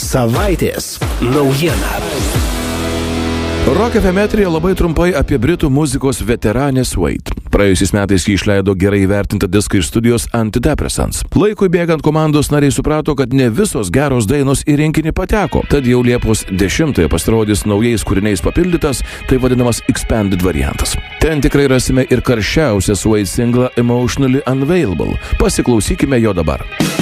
Savaitės naujiena. Rock FM eteryje labai trumpai apie britų muzikos veteranę Suede. Praėjusiais metais jį išleido gerai įvertintą diską iš studijos Antidepressants. Laikui bėgant komandos nariai suprato, kad ne visos geros dainos į rinkinį pateko, tad jau Liepos 10-ąją pasirodys naujais kūriniais papildytas, tai vadinamas expanded variantas. Ten tikrai rasime ir karščiausią Suede singlą Emotionally Unavailable. Pasiklausykime jo dabar.